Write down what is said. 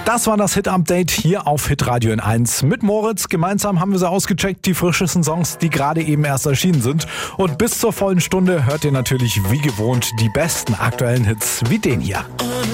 Das war das Hit-Update hier auf Hitradio N1 mit Moritz. Gemeinsam haben wir sie ausgecheckt, die frischesten Songs, die gerade eben erst erschienen sind. Und bis zur vollen Stunde hört ihr natürlich wie gewohnt die besten aktuellen Hits wie den hier.